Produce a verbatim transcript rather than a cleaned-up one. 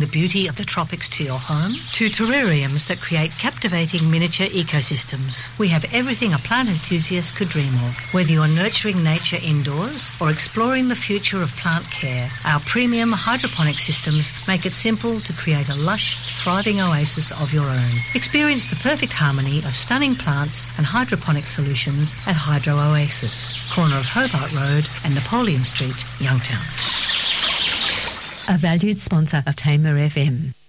the beauty of the tropics to your home, to terrariums that create captivating miniature ecosystems. We have everything a plant enthusiast could dream of. Whether you're nurturing nature indoors or exploring the future of plant care, our premium hydroponic systems make it simple to create a lush, thriving oasis of your own. Experience the perfect harmony of stunning plants and hydroponic solutions at Hydro Oasis, corner of Hobart Road and Napoleon Street, Youngtown. A valued sponsor of Tamer F M.